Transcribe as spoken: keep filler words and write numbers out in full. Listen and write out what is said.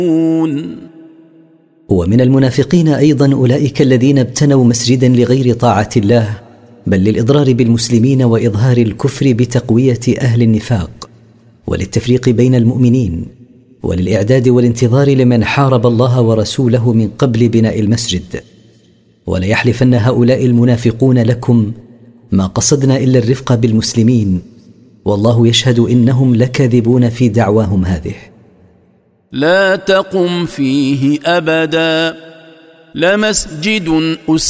ومن المنافقين أيضا أولئك الذين ابتنوا مسجدا لغير طاعة الله بل للإضرار بالمسلمين وإظهار الكفر بتقوية أهل النفاق وللتفريق بين المؤمنين وللإعداد والانتظار لمن حارب الله ورسوله من قبل بناء المسجد. وليحلفن هؤلاء المنافقون لكم ما قصدنا إلا الرفق بالمسلمين والله يشهد إنهم لكاذبون في دعواهم هذه. لا تقم فيه أبدا لمسجد أسس